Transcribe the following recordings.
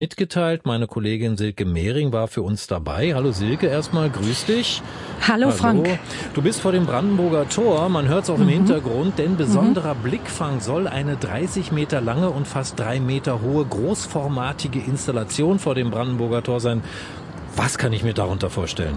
mitgeteilt. Meine Kollegin Silke Mehring war für uns dabei. Hallo Silke, erstmal grüß dich. Hallo Frank. Du bist vor dem Brandenburger Tor, man hört es auch im Hintergrund, denn besonderer Blickfang soll eine 30 Meter lange und fast 3 Meter hohe großformatige Installation vor dem Brandenburger Tor sein. Was kann ich mir darunter vorstellen?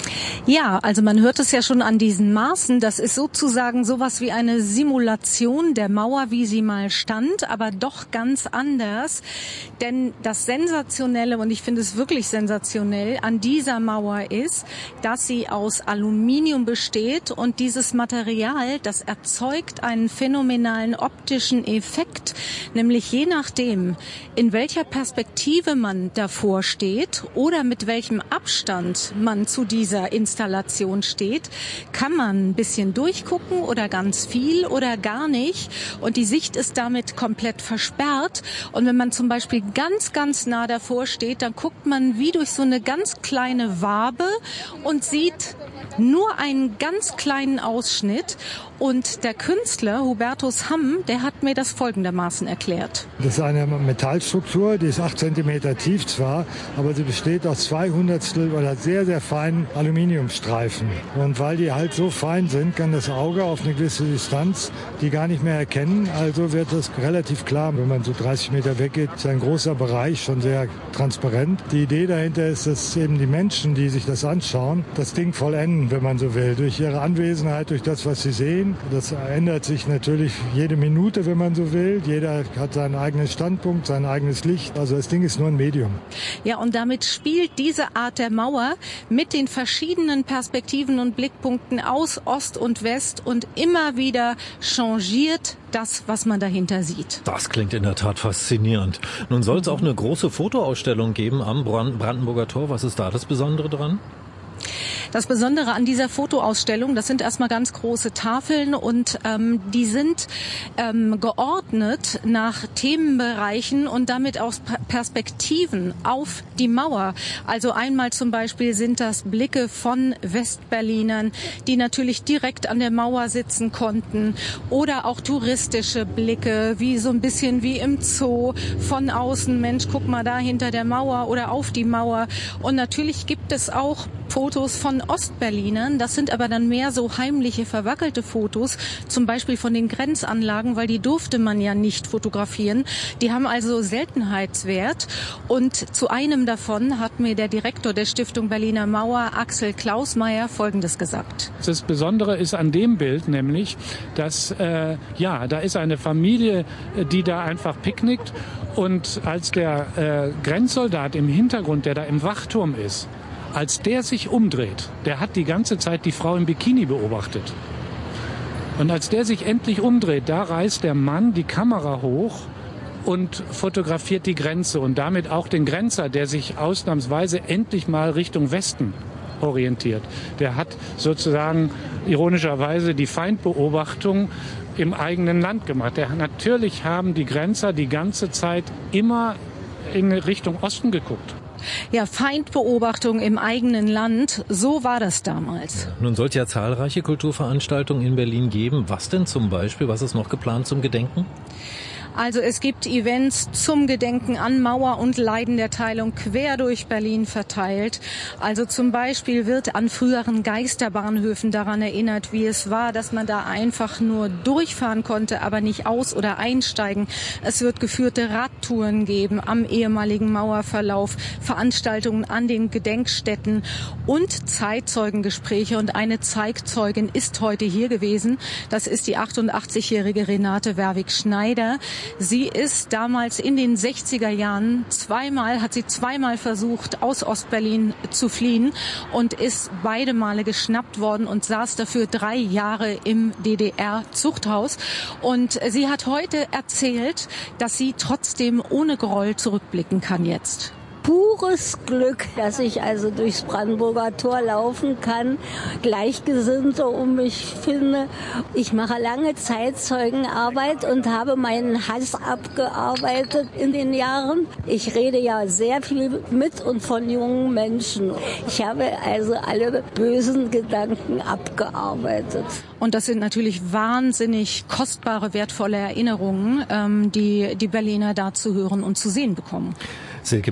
Ja, also man hört es ja schon an diesen Maßen. Das ist sozusagen sowas wie eine Simulation der Mauer, wie sie mal stand, aber doch ganz anders. Denn das Sensationelle, und ich finde es wirklich sensationell, an dieser Mauer ist, dass sie aus Aluminium besteht und dieses Material, das erzeugt einen phänomenalen optischen Effekt, nämlich je nachdem, in welcher Perspektive man davor steht oder mit welchem Abstand man zu dieser Installation steht, kann man ein bisschen durchgucken oder ganz viel oder gar nicht. Und die Sicht ist damit komplett versperrt. Und wenn man zum Beispiel ganz, ganz nah davor steht, dann guckt man wie durch so eine ganz kleine Wabe und sieht nur einen ganz kleinen Ausschnitt. Und der Künstler Hubertus Hamm, der hat mir das folgendermaßen erklärt. Das ist eine Metallstruktur, die ist 8 Zentimeter tief zwar, aber sie besteht aus 200 oder sehr, sehr feinen Aluminiumstreifen. Und weil die halt so fein sind, kann das Auge auf eine gewisse Distanz die gar nicht mehr erkennen. Also wird das relativ klar, wenn man so 30 Meter weggeht, ist ein großer Bereich, schon sehr transparent. Die Idee dahinter ist, dass eben die Menschen, die sich das anschauen, das Ding vollenden, wenn man so will, durch ihre Anwesenheit, durch das, was sie sehen. Das ändert sich natürlich jede Minute, wenn man so will. Jeder hat seinen eigenen Standpunkt, sein eigenes Licht. Also das Ding ist nur ein Medium. Ja, und damit spielt diese Art der Mauer mit den verschiedenen Perspektiven und Blickpunkten aus Ost und West und immer wieder changiert das, was man dahinter sieht. Das klingt in der Tat faszinierend. Nun soll es auch eine große Fotoausstellung geben am Brandenburger Tor. Was ist da das Besondere dran? Das Besondere an dieser Fotoausstellung, das sind erstmal ganz große Tafeln und die sind geordnet nach Themenbereichen und damit auch Perspektiven auf die Mauer. Also einmal zum Beispiel sind das Blicke von Westberlinern, die natürlich direkt an der Mauer sitzen konnten, oder auch touristische Blicke, wie so ein bisschen wie im Zoo, von außen, Mensch, guck mal da hinter der Mauer oder auf die Mauer. Und natürlich gibt es auch Fotos von Ostberlinern, das sind aber dann mehr so heimliche, verwackelte Fotos, zum Beispiel von den Grenzanlagen, weil die durfte man ja nicht fotografieren. Die haben also Seltenheitswert und zu einem davon hat mir der Direktor der Stiftung Berliner Mauer, Axel Klausmeier, Folgendes gesagt. Das Besondere ist an dem Bild nämlich, dass da ist eine Familie, die da einfach picknickt, und als der Grenzsoldat im Hintergrund, der da im Wachturm ist, als der sich umdreht, der hat die ganze Zeit die Frau im Bikini beobachtet. Und als der sich endlich umdreht, da reißt der Mann die Kamera hoch und fotografiert die Grenze und damit auch den Grenzer, der sich ausnahmsweise endlich mal Richtung Westen orientiert. Der hat sozusagen ironischerweise die Feindbeobachtung im eigenen Land gemacht. Natürlich haben die Grenzer die ganze Zeit immer in Richtung Osten geguckt. Ja, Feindbeobachtung im eigenen Land, so war das damals. Nun soll es ja zahlreiche Kulturveranstaltungen in Berlin geben. Was denn zum Beispiel? Was ist noch geplant zum Gedenken? Also es gibt Events zum Gedenken an Mauer und Leiden der Teilung quer durch Berlin verteilt. Also zum Beispiel wird an früheren Geisterbahnhöfen daran erinnert, wie es war, dass man da einfach nur durchfahren konnte, aber nicht aus- oder einsteigen. Es wird geführte Radtouren geben am ehemaligen Mauerverlauf, Veranstaltungen an den Gedenkstätten und Zeitzeugengespräche. Und eine Zeitzeugin ist heute hier gewesen. Das ist die 88-jährige Renate Werwig-Schneider. Sie ist damals in den 60er Jahren hat sie zweimal versucht, aus Ostberlin zu fliehen und ist beide Male geschnappt worden und saß dafür 3 Jahre im DDR-Zuchthaus. Und sie hat heute erzählt, dass sie trotzdem ohne Groll zurückblicken kann jetzt. Pures Glück, dass ich also durchs Brandenburger Tor laufen kann, Gleichgesinnte um mich finde. Ich mache lange Zeitzeugenarbeit und habe meinen Hass abgearbeitet in den Jahren. Ich rede ja sehr viel mit und von jungen Menschen. Ich habe also alle bösen Gedanken abgearbeitet. Und das sind natürlich wahnsinnig kostbare, wertvolle Erinnerungen, die die Berliner da zu hören und zu sehen bekommen. Silke